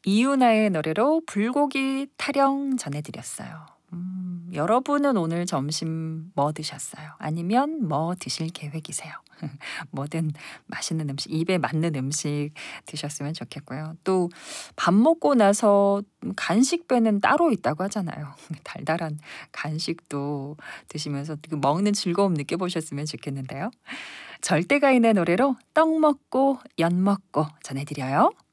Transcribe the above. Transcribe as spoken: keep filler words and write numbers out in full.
이유나의 노래로 불고기 타령 전해드렸어요. 음, 여러분은 오늘 점심 뭐 드셨어요? 아니면 뭐 드실 계획이세요? 뭐든 맛있는 음식, 입에 맞는 음식 드셨으면 좋겠고요. 또 밥 먹고 나서 간식배는 따로 있다고 하잖아요. 달달한 간식도 드시면서 그 먹는 즐거움 느껴보셨으면 좋겠는데요. 절대가인의 노래로 떡 먹고 연 먹고 전해드려요.